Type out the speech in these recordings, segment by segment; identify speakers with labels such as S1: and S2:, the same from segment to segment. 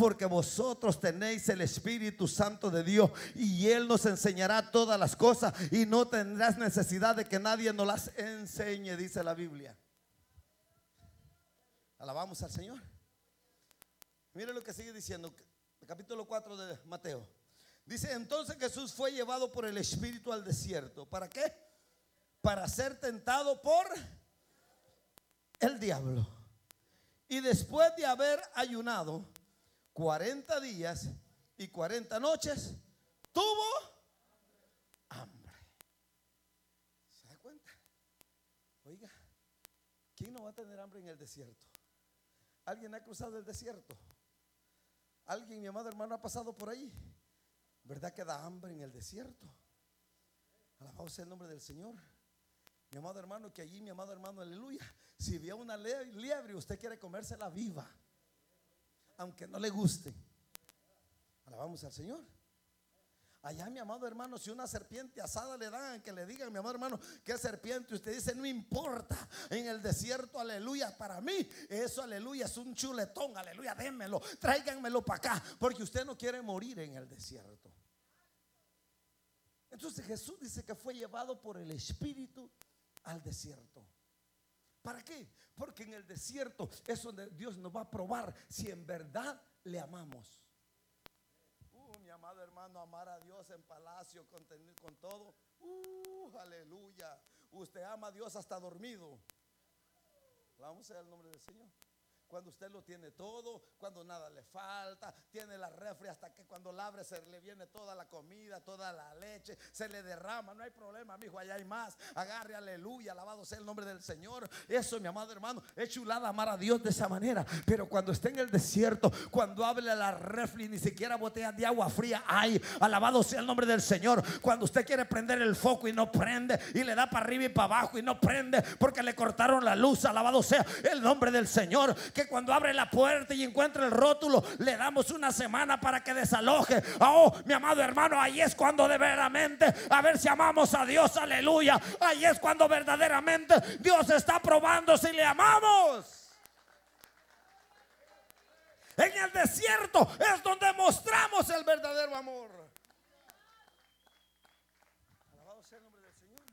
S1: porque vosotros tenéis el Espíritu Santo de Dios, y Él nos enseñará todas las cosas, y no tendrás necesidad de que nadie nos las enseñe, dice la Biblia. Alabamos al Señor. Mire lo que sigue diciendo, capítulo 4 de Mateo. Dice: entonces Jesús fue llevado por el Espíritu al desierto. ¿Para qué? Para ser tentado por el diablo. Y después de haber ayunado 40 días y 40 noches, tuvo hambre. ¿Se da cuenta? Oiga, ¿quién no va a tener hambre en el desierto? ¿Alguien ha cruzado el desierto? ¿Alguien, mi amado hermano, ha pasado por ahí? ¿Verdad que da hambre en el desierto? Alabado sea el nombre del Señor. Mi amado hermano, que allí, mi amado hermano, aleluya, si ve una liebre, usted quiere comérsela viva, aunque no le guste. Alabamos al Señor. Allá, mi amado hermano, si una serpiente asada le dan, que le digan, mi amado hermano, que es serpiente, usted dice: no importa, en el desierto, aleluya, para mí eso, aleluya, es un chuletón, aleluya, démelo, tráiganmelo para acá, porque usted no quiere morir en el desierto. Entonces Jesús dice que fue llevado por el Espíritu al desierto. ¿Para qué? Porque en el desierto es donde Dios nos va a probar si en verdad le amamos. Mi amado hermano, amar a Dios en palacio, con todo. Aleluya. Usted ama a Dios hasta dormido. Vamos a ver el nombre del Señor. Cuando usted lo tiene todo, cuando nada le falta, tiene la refri hasta que cuando la abre se le viene toda la comida, toda la leche, se le derrama, no hay problema, mijo, allá hay más. Agarre, aleluya, alabado sea el nombre del Señor. Eso, mi amado hermano, es chulada amar a Dios de esa manera. Pero cuando esté en el desierto, cuando hable la refri, ni siquiera botellas de agua fría hay. Alabado sea el nombre del Señor. Cuando usted quiere prender el foco y no prende, y le da para arriba y para abajo y no prende porque le cortaron la luz, alabado sea el nombre del Señor. Que cuando abre la puerta y encuentra el rótulo, le damos una semana para que desaloje. Oh, mi amado hermano, ahí es cuando de verdaderamente, a ver si amamos a Dios, aleluya. Ahí es cuando verdaderamente Dios está probando si le amamos. En el desierto es donde mostramos el verdadero amor. Alabado sea el nombre del Señor.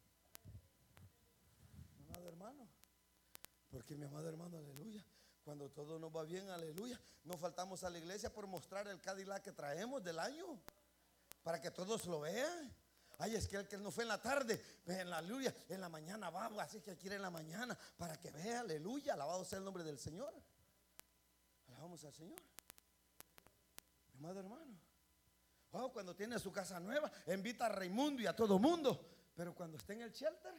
S1: Mi amado hermano, porque mi amado hermano, aleluya, cuando todo nos va bien, aleluya, no faltamos a la iglesia por mostrar el Cadillac que traemos del año, para que todos lo vean. Ay, es que el que no fue en la tarde, en la aleluya, en la mañana va, así que quiere en la mañana, para que vea, aleluya, alabado sea el nombre del Señor. Alabamos al Señor. Mi amado hermano, oh, cuando tiene su casa nueva, invita a Raimundo y a todo mundo, pero cuando esté en el shelter,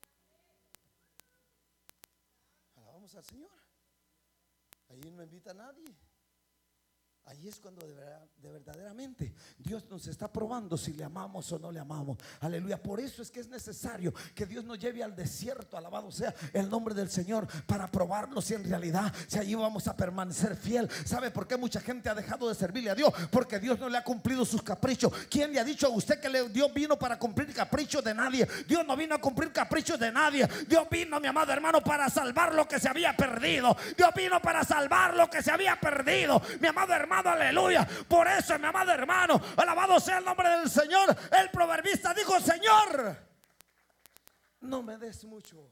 S1: alabamos al Señor, allí no invita a nadie. Ahí es cuando de verdaderamente Dios nos está probando si le amamos o no le amamos. Aleluya. Por eso es que es necesario que Dios nos lleve al desierto, alabado sea el nombre del Señor, para probarnos si en realidad, si allí vamos a permanecer fiel. ¿Sabe por qué mucha gente ha dejado de servirle a Dios? Porque Dios no le ha cumplido sus caprichos. ¿Quién le ha dicho a usted que Dios vino para cumplir caprichos de nadie? Dios no vino a cumplir caprichos de nadie. Dios vino, mi amado hermano, para salvar lo que se había perdido. Dios vino para salvar lo que se había perdido, mi amado hermano. Aleluya. Por eso, mi amado hermano, alabado sea el nombre del Señor, el proverbista dijo: Señor, no me des mucho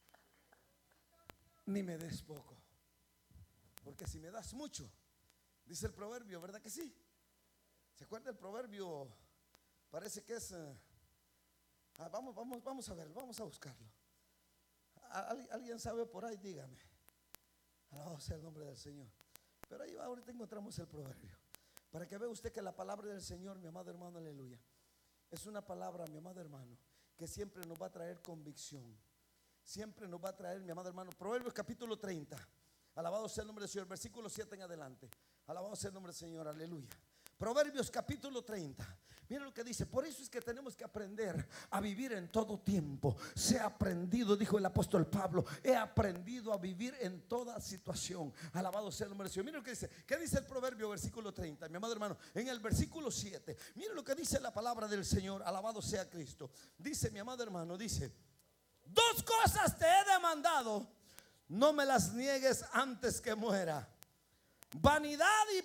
S1: ni me des poco, porque si me das mucho, dice el proverbio, ¿verdad que sí? ¿Se acuerda el proverbio? Parece que es vamos a ver, vamos a buscarlo. ¿Alguien sabe por ahí? Dígame. Alabado sea el nombre del Señor. Pero ahí ahorita encontramos el proverbio, para que vea usted que la palabra del Señor, mi amado hermano, aleluya, es una palabra, mi amado hermano, que siempre nos va a traer convicción. Siempre nos va a traer, mi amado hermano. Proverbios capítulo 30. Alabado sea el nombre del Señor. Versículo 7 en adelante. Alabado sea el nombre del Señor, aleluya. Proverbios capítulo 30. Mira lo que dice: por eso es que tenemos que aprender a vivir en todo tiempo. Se ha aprendido, dijo el apóstol Pablo, he aprendido a vivir en toda situación. Alabado sea el nombre del Señor. Mira lo que dice. ¿Qué dice el proverbio versículo 30? Mi amado hermano, en el versículo 7, mira lo que dice la palabra del Señor. Alabado sea Cristo. Dice, mi amado hermano, dice: dos cosas te he demandado, no me las niegues antes que muera: vanidad y